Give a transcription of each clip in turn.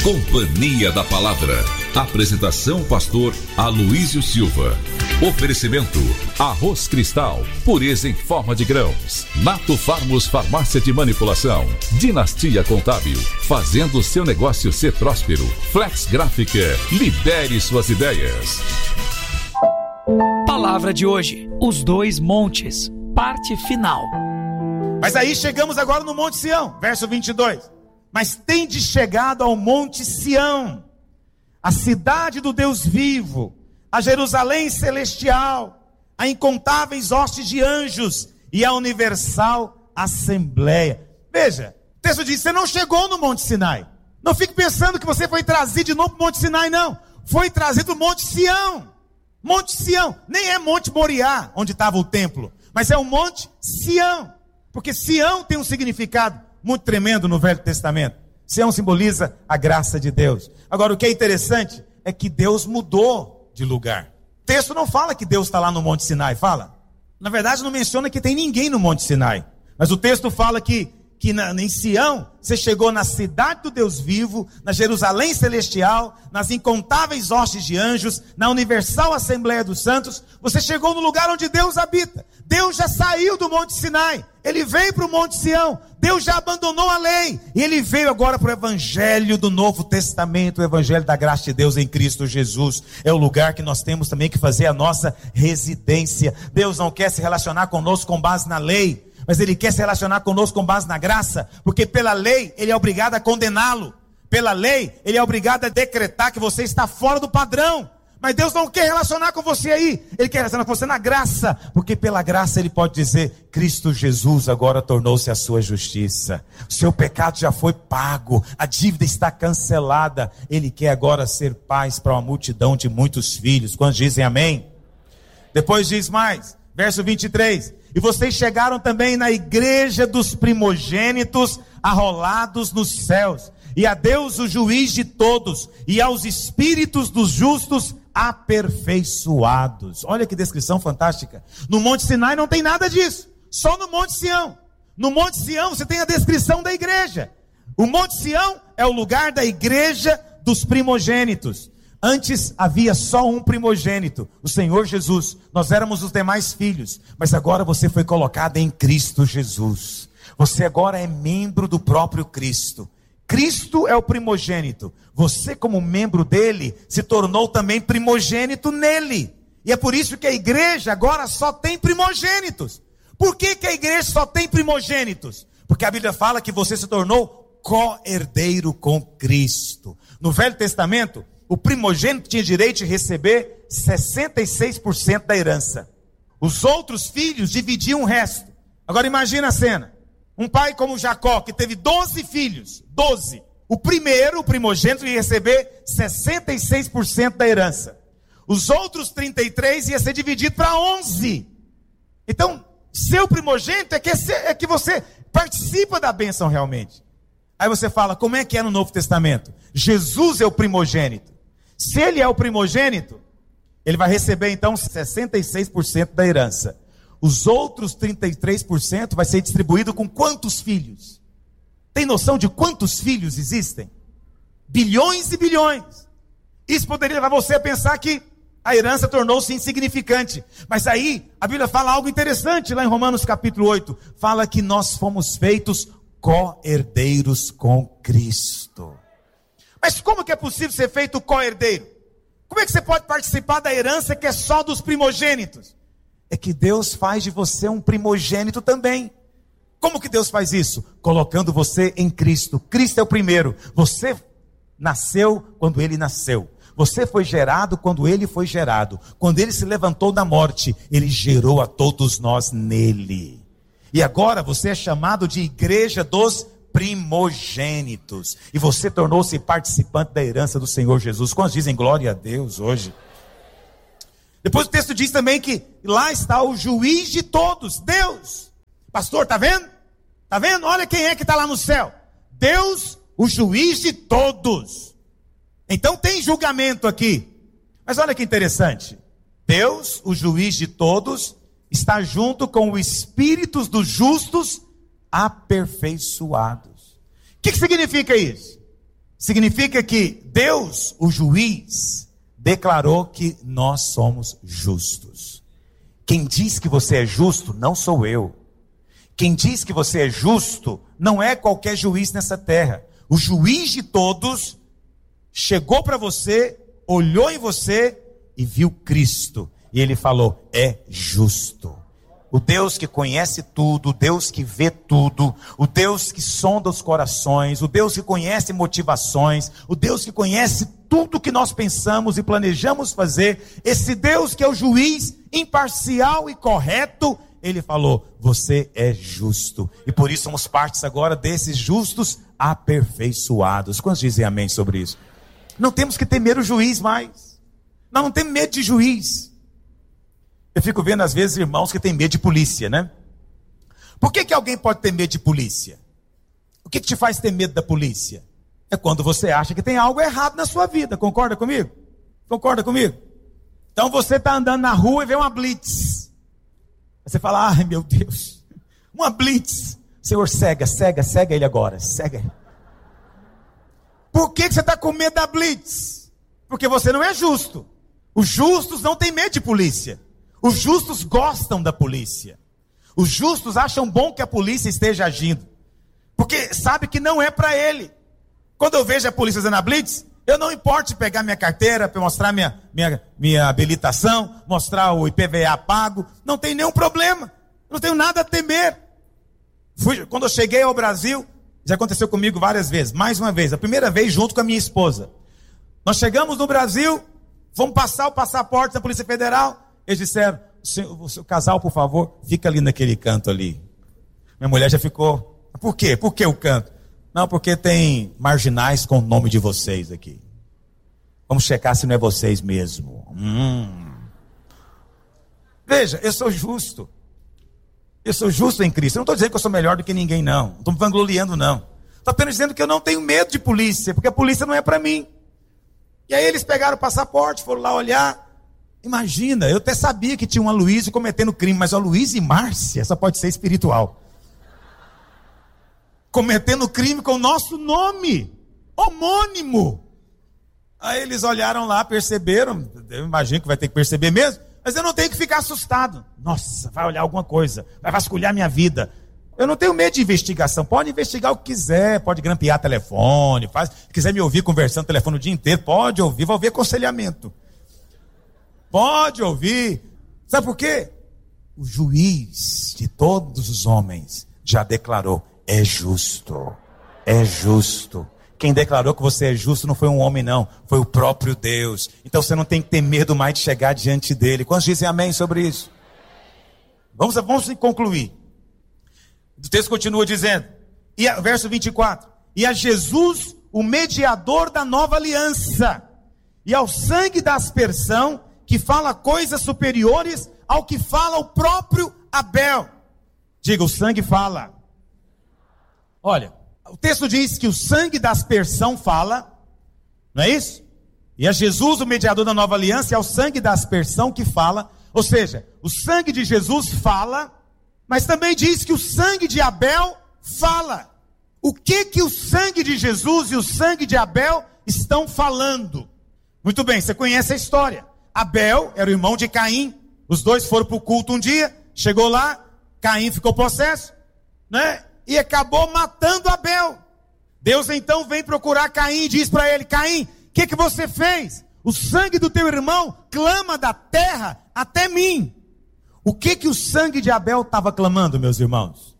Companhia da Palavra. Apresentação pastor Aloísio Silva. Oferecimento Arroz Cristal, pureza em forma de grãos. Nato Farmos Farmácia de Manipulação. Dinastia Contábil, fazendo seu negócio ser próspero. Flex Gráfica, libere suas ideias. Palavra de hoje, os dois montes, parte final. Mas aí chegamos agora no Monte Sião, verso 22. Mas tendes chegado ao Monte Sião, a cidade do Deus vivo, a Jerusalém celestial, a incontáveis hostes de anjos e a universal assembleia. Veja, o texto diz, você não chegou no Monte Sinai. Não fique pensando que você foi trazido de novo para o Monte Sinai, não. Foi trazido do Monte Sião. Monte Sião, nem é Monte Moriá, onde estava o templo, mas é o Monte Sião. Porque Sião tem um significado muito tremendo no Velho Testamento. Sião simboliza a graça de Deus. Agora, o que é interessante é que Deus mudou de lugar. O texto não fala que Deus está lá no Monte Sinai, fala? Na verdade, não menciona que tem ninguém no Monte Sinai. Mas o texto fala que em Sião, você chegou na cidade do Deus vivo, na Jerusalém celestial, nas incontáveis hostes de anjos, na universal assembleia dos santos. Você chegou no lugar onde Deus habita. Deus já saiu do Monte Sinai. Ele veio para o Monte Sião. Deus já abandonou a lei. E ele veio agora para o evangelho do Novo Testamento, o evangelho da graça de Deus em Cristo Jesus. É o lugar que nós temos também que fazer a nossa residência. Deus não quer se relacionar conosco com base na lei, mas Ele quer se relacionar conosco com base na graça, porque pela lei Ele é obrigado a condená-lo. Pela lei Ele é obrigado a decretar que você está fora do padrão. Mas Deus não quer relacionar com você aí. Ele quer relacionar com você na graça. Porque pela graça Ele pode dizer, Cristo Jesus agora tornou-se a sua justiça. O seu pecado já foi pago. A dívida está cancelada. Ele quer agora ser paz para uma multidão de muitos filhos. Quando dizem amém? Depois diz mais, verso 23. E vocês chegaram também na igreja dos primogênitos arrolados nos céus. E a Deus o juiz de todos. E aos espíritos dos justos aperfeiçoados. Olha que descrição fantástica. No Monte Sinai não tem nada disso. Só no Monte Sião. No Monte Sião você tem a descrição da igreja. O Monte Sião é o lugar da igreja dos primogênitos. Antes havia só um primogênito, o Senhor Jesus. Nós éramos os demais filhos. Mas agora você foi colocado em Cristo Jesus. Você agora é membro do próprio Cristo. Cristo é o primogênito. Você, como membro dele, se tornou também primogênito nele. E é por isso que a igreja agora só tem primogênitos. Por que a igreja só tem primogênitos? Porque a Bíblia fala que você se tornou co-herdeiro com Cristo. No Velho Testamento, o primogênito tinha direito de receber 66% da herança. Os outros filhos dividiam o resto. Agora imagina a cena. Um pai como Jacó, que teve 12 filhos, 12. O primeiro, o primogênito, ia receber 66% da herança. Os outros 33 ia ser dividido para 11. Então, seu primogênito é que você participa da bênção realmente. Aí você fala, como é que é no Novo Testamento? Jesus é o primogênito. Se ele é o primogênito, ele vai receber então 66% da herança. Os outros 33% vai ser distribuído com quantos filhos? Tem noção de quantos filhos existem? Bilhões e bilhões. Isso poderia levar você a pensar que a herança tornou-se insignificante. Mas aí a Bíblia fala algo interessante lá em Romanos capítulo 8. Fala que nós fomos feitos co-herdeiros com Cristo. Mas como que é possível ser feito co-herdeiro? Como é que você pode participar da herança que é só dos primogênitos? É que Deus faz de você um primogênito também. Como que Deus faz isso? Colocando você em Cristo. Cristo é o primeiro. Você nasceu quando Ele nasceu. Você foi gerado quando Ele foi gerado. Quando Ele se levantou da morte, Ele gerou a todos nós nele. E agora você é chamado de igreja dos primogênitos. E você tornou-se participante da herança do Senhor Jesus. Quantos dizem glória a Deus hoje? Depois o texto diz também que lá está o juiz de todos, Deus. Pastor, tá vendo? Tá vendo? Olha quem é que está lá no céu. Deus, o juiz de todos. Então tem julgamento aqui. Mas olha que interessante. Deus, o juiz de todos, está junto com os espíritos dos justos aperfeiçoados. O que significa isso? Significa que Deus, o juiz, declarou que nós somos justos. Quem diz que você é justo não sou eu. Quem diz que você é justo não é qualquer juiz nessa terra. O juiz de todos chegou para você, olhou em você e viu Cristo. E ele falou, é justo. O Deus que conhece tudo, o Deus que vê tudo, o Deus que sonda os corações, o Deus que conhece motivações, o Deus que conhece tudo que nós pensamos e planejamos fazer, esse Deus que é o juiz imparcial e correto, ele falou, você é justo. E por isso somos partes agora desses justos aperfeiçoados. Quantos dizem amém sobre isso? Não temos que temer o juiz mais. Nós não temos medo de juiz. Eu fico vendo às vezes irmãos que têm medo de polícia, né? Por que alguém pode ter medo de polícia? O que te faz ter medo da polícia? É quando você acha que tem algo errado na sua vida. Concorda comigo? Concorda comigo? Então você está andando na rua e vê uma blitz. Você fala, ai meu Deus, uma blitz. Senhor, cega ele agora, cega ele. Por que você está com medo da blitz? Porque você não é justo. Os justos não têm medo de polícia. Os justos gostam da polícia. Os justos acham bom que a polícia esteja agindo. Porque sabe que não é para ele. Quando eu vejo a polícia fazendo a blitz, eu não importo pegar minha carteira, para mostrar minha habilitação, mostrar o IPVA pago. Não tem nenhum problema. Não tenho nada a temer. Quando eu cheguei ao Brasil, já aconteceu comigo várias vezes. Mais uma vez, a primeira vez junto com a minha esposa. Nós chegamos no Brasil, vamos passar o passaporte da Polícia Federal. Eles disseram, o seu casal, por favor, fica ali naquele canto ali. Minha mulher já ficou, por quê? Por que o canto? Não, porque tem marginais com o nome de vocês aqui. Vamos checar se não é vocês mesmo. Veja, eu sou justo. Eu sou justo em Cristo. Eu não estou dizendo que eu sou melhor do que ninguém, não. Não estou me vangloriando, não. Estou apenas dizendo que eu não tenho medo de polícia, porque a polícia não é para mim. E aí eles pegaram o passaporte, foram lá olhar. Imagina, eu até sabia que tinha uma Luísa cometendo crime, mas a Luísa e Márcia só pode ser espiritual. Cometendo crime com o nosso nome, homônimo. Aí eles olharam lá, perceberam, eu imagino que vai ter que perceber mesmo, mas eu não tenho que ficar assustado. Nossa, vai olhar alguma coisa, vai vasculhar minha vida. Eu não tenho medo de investigação, pode investigar o que quiser, pode grampear telefone, se quiser me ouvir conversando no telefone o dia inteiro, pode ouvir, vai ouvir aconselhamento. Pode ouvir. Sabe por quê? O juiz de todos os homens já declarou, é justo, é justo. Quem declarou que você é justo não foi um homem não, foi o próprio Deus. Então você não tem que ter medo mais de chegar diante dele. Quantos dizem amém sobre isso? Vamos concluir. O texto continua dizendo, verso 24, e a Jesus, o mediador da nova aliança, e ao sangue da aspersão, que fala coisas superiores ao que fala o próprio Abel. Diga, o sangue fala. Olha, o texto diz que o sangue da aspersão fala, não é isso? E é Jesus, o mediador da nova aliança, e é o sangue da aspersão que fala. Ou seja, o sangue de Jesus fala, mas também diz que o sangue de Abel fala. O que o sangue de Jesus e o sangue de Abel estão falando? Muito bem, você conhece a história. Abel era o irmão de Caim, os dois foram para o culto um dia, chegou lá, Caim ficou possesso, né? E acabou matando Abel. Deus então vem procurar Caim e diz para ele, Caim, o que você fez? O sangue do teu irmão clama da terra até mim. O que o sangue de Abel estava clamando, meus irmãos?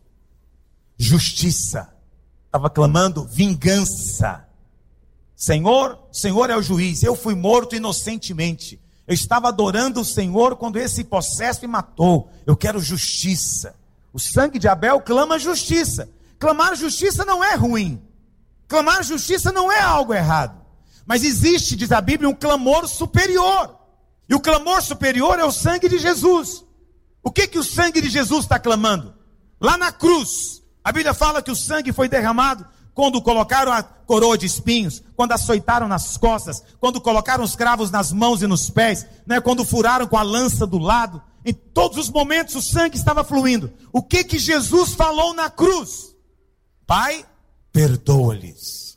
Justiça. Estava clamando vingança. Senhor é o juiz, eu fui morto inocentemente. Eu estava adorando o Senhor quando esse possesso me matou. Eu quero justiça. O sangue de Abel clama justiça. Clamar justiça não é ruim. Clamar justiça não é algo errado. Mas existe, diz a Bíblia, um clamor superior. E o clamor superior é o sangue de Jesus. O que o sangue de Jesus está clamando? Lá na cruz, a Bíblia fala que o sangue foi derramado quando colocaram a coroa de espinhos, quando açoitaram nas costas, quando colocaram os cravos nas mãos e nos pés, né? Quando furaram com a lança do lado. Em todos os momentos o sangue estava fluindo. O que Jesus falou na cruz? Pai, perdoa-lhes.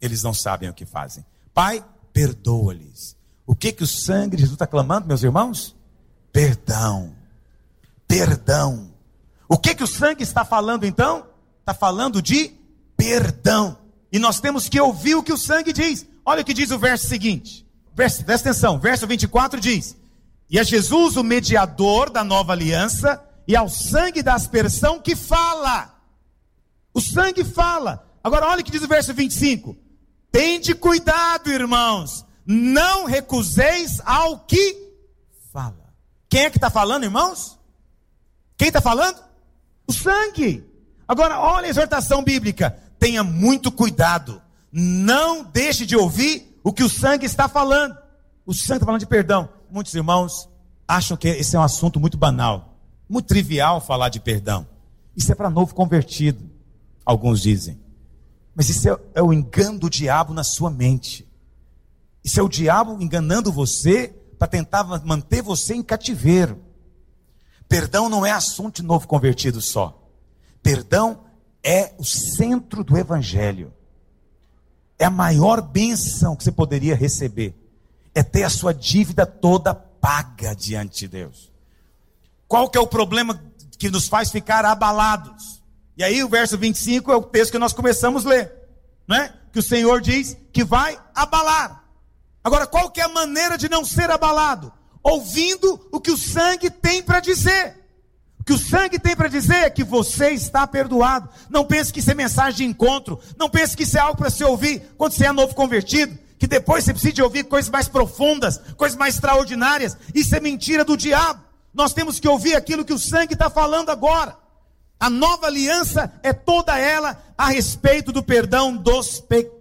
eles não sabem o que fazem. Pai, perdoa-lhes. O que o sangue de Jesus está clamando, meus irmãos? Perdão. Perdão. O que o sangue está falando então? Está falando de perdão. E nós temos que ouvir o que o sangue diz. Olha o que diz o verso seguinte. Presta atenção, verso 24 diz: e a Jesus, o mediador da nova aliança, e ao sangue da aspersão que fala. O sangue fala. Agora olha o que diz o verso 25. Tende cuidado, irmãos, não recuseis ao que fala. Quem é que está falando, irmãos? Quem está falando? O sangue. Agora olha a exortação bíblica. Tenha muito cuidado. Não deixe de ouvir o que o sangue está falando. O sangue está falando de perdão. Muitos irmãos acham que esse é um assunto muito banal, muito trivial falar de perdão. Isso é para novo convertido, alguns dizem. Mas isso é o engano do diabo na sua mente. Isso é o diabo enganando você para tentar manter você em cativeiro. Perdão não é assunto de novo convertido só. Perdão é o centro do evangelho. É a maior bênção que você poderia receber. É ter a sua dívida toda paga diante de Deus. Qual que é o problema que nos faz ficar abalados? E aí o verso 25 é o texto que nós começamos a ler, não é? Que o Senhor diz que vai abalar. Agora, qual que é a maneira de não ser abalado? Ouvindo o que o sangue tem para dizer. O que o sangue tem para dizer é que você está perdoado. Não pense que isso é mensagem de encontro. Não pense que isso é algo para se ouvir quando você é novo convertido. Que depois você precisa de ouvir coisas mais profundas, coisas mais extraordinárias. Isso é mentira do diabo. Nós temos que ouvir aquilo que o sangue está falando agora. A nova aliança é toda ela a respeito do perdão dos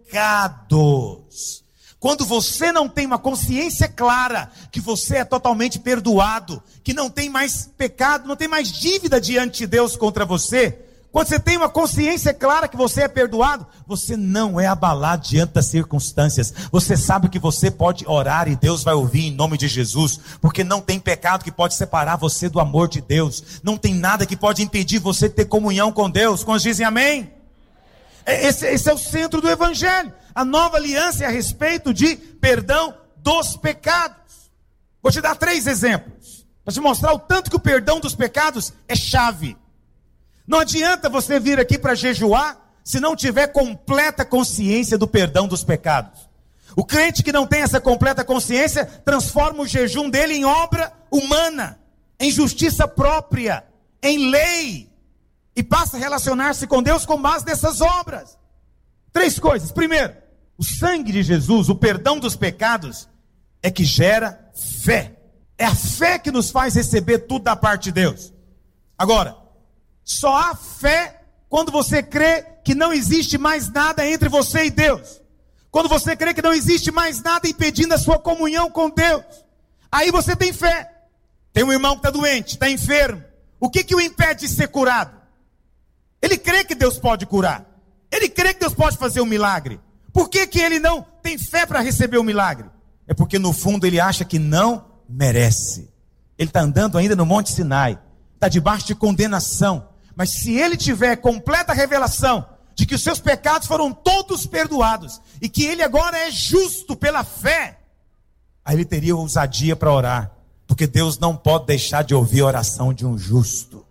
pecados. Quando você não tem uma consciência clara que você é totalmente perdoado, que não tem mais pecado, não tem mais dívida diante de Deus contra você, quando você tem uma consciência clara que você é perdoado, você não é abalado diante das circunstâncias. Você sabe que você pode orar e Deus vai ouvir em nome de Jesus, porque não tem pecado que pode separar você do amor de Deus. Não tem nada que pode impedir você de ter comunhão com Deus. Quando dizem amém? Esse é o centro do evangelho. A nova aliança é a respeito de perdão dos pecados. Vou te dar 3 exemplos, para te mostrar o tanto que o perdão dos pecados é chave. Não adianta você vir aqui para jejuar, se não tiver completa consciência do perdão dos pecados. O crente que não tem essa completa consciência, transforma o jejum dele em obra humana, em justiça própria, em lei, e passa a relacionar-se com Deus com base nessas obras. 3 coisas. Primeiro, o sangue de Jesus, o perdão dos pecados, é que gera fé. É a fé que nos faz receber tudo da parte de Deus. Agora, só há fé quando você crê que não existe mais nada entre você e Deus. Quando você crê que não existe mais nada impedindo a sua comunhão com Deus. Aí você tem fé. Tem um irmão que está doente, está enfermo. O que o impede de ser curado? Ele crê que Deus pode curar. Ele crê que Deus pode fazer um milagre. Por que ele não tem fé para receber o milagre? É porque no fundo ele acha que não merece. Ele está andando ainda no Monte Sinai. Está debaixo de condenação. Mas se ele tiver completa revelação de que os seus pecados foram todos perdoados e que ele agora é justo pela fé, aí ele teria ousadia para orar. Porque Deus não pode deixar de ouvir a oração de um justo.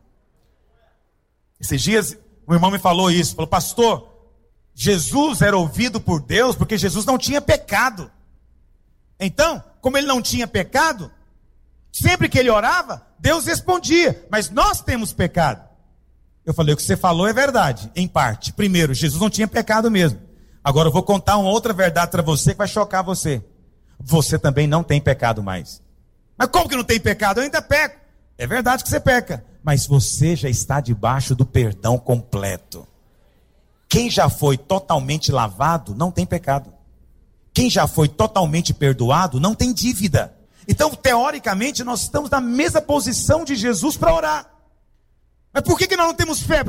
Esses dias, um irmão me falou isso. Falou, pastor, Jesus era ouvido por Deus porque Jesus não tinha pecado. Então, como ele não tinha pecado, sempre que ele orava, Deus respondia. Mas nós temos pecado. Eu falei, o que você falou é verdade, em parte. Primeiro, Jesus não tinha pecado mesmo. Agora eu vou contar uma outra verdade para você que vai chocar você. Você também não tem pecado mais. Mas como que não tem pecado? Eu ainda peco. É verdade que você peca. Mas você já está debaixo do perdão completo. Quem já foi totalmente lavado, não tem pecado. Quem já foi totalmente perdoado, não tem dívida. Então, teoricamente, nós estamos na mesma posição de Jesus para orar. Mas por que nós não temos fé